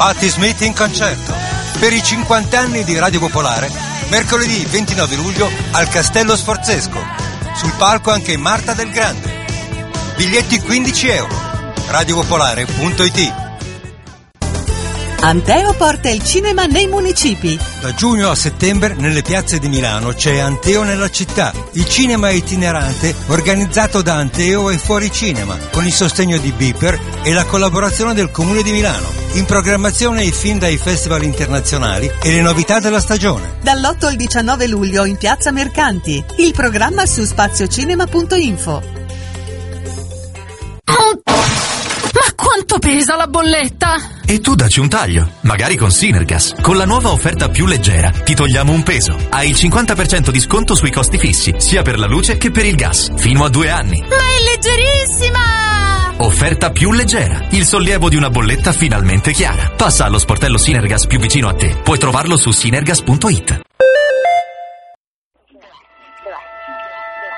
Patti Smith in concerto per i 50 anni di Radio Popolare, mercoledì 29 luglio al Castello Sforzesco. Sul palco anche Marta Del Grande. Biglietti €15. radiopopolare.it. Anteo porta il cinema nei municipi. Da giugno a settembre nelle piazze di Milano c'è Anteo nella città, il cinema itinerante organizzato da Anteo e Fuori Cinema, con il sostegno di Beeper e la collaborazione del Comune di Milano. In programmazione i film dai festival internazionali e le novità della stagione. Dall'8 al 19 luglio in Piazza Mercanti. Il programma su spaziocinema.info. Ma quanto pesa la bolletta? E tu dacci un taglio, magari con Sinergas. Con la nuova offerta più leggera ti togliamo un peso. Hai il 50% di sconto sui costi fissi, sia per la luce che per il gas, fino a 2 anni. Ma è leggerissima! Offerta più leggera, il sollievo di una bolletta finalmente chiara. Passa allo sportello Sinergas più vicino a te. Puoi trovarlo su sinergas.it.